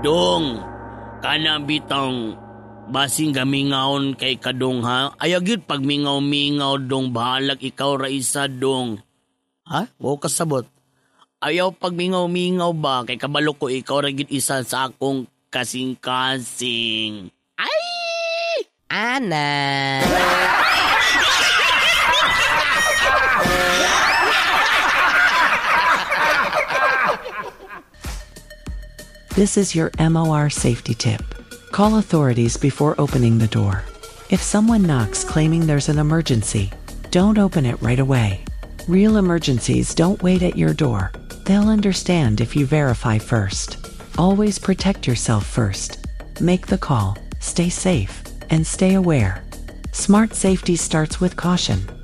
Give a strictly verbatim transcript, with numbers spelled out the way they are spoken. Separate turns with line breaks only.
Dong, kana bitang basing gamingaon kay kadong ha. Ayagyud pag mingaw-mingaw dong bahalag ikaw ra isa dong. Ha? Wow kasabot. Ayaw pag mingaw-mingaw ba kay kabalo ko ikaw ra gyud isa sa akong kasing-kasing. Ay!
Ana.
This is your M O R safety tip. Call authorities before opening the door. If someone knocks claiming there's an emergency, don't open it right away. Real emergencies don't wait at your door. They'll understand if you verify first. Always protect yourself first. Make the call, stay safe, and stay aware. Smart safety starts with caution.